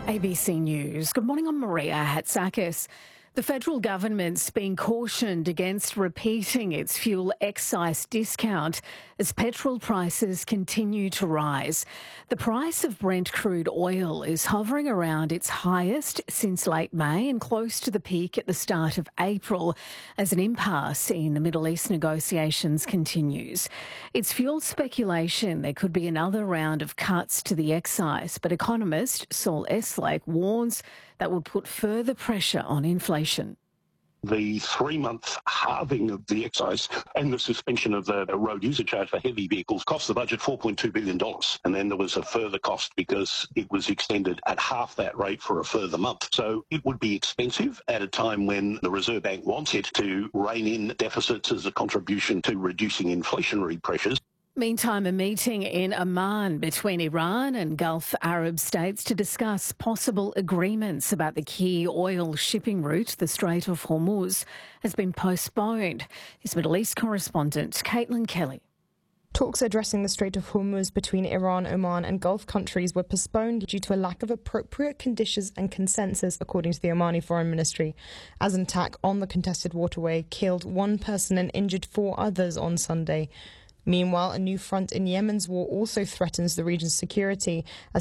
ABC News. Good morning, I'm Maria Hatzakis. The federal government's been cautioned against repeating its fuel excise discount as petrol prices continue to rise. The price of Brent crude oil is hovering around its highest since late May and close to the peak at the start of April as an impasse in the Middle East negotiations continues. It's fueled speculation there could be another round of cuts to the excise, but economist Saul Eslake warns that will put further pressure on inflation. The 3-month halving of the excise and the suspension of the road user charge for heavy vehicles cost the budget $4.2 billion. And then there was a further cost because it was extended at half that rate for a further month. So it would be expensive at a time when the Reserve Bank wants it to rein in deficits as a contribution to reducing inflationary pressures. Meantime, a meeting in Amman between Iran and Gulf Arab states to discuss possible agreements about the key oil shipping route, the Strait of Hormuz, has been postponed. His Middle East correspondent, Caitlin Kelly. Talks addressing the Strait of Hormuz between Iran, Oman and Gulf countries were postponed due to a lack of appropriate conditions and consensus, according to the Omani Foreign Ministry, as an attack on the contested waterway killed one person and injured 4 others on Sunday. Meanwhile, a new front in Yemen's war also threatens the region's security as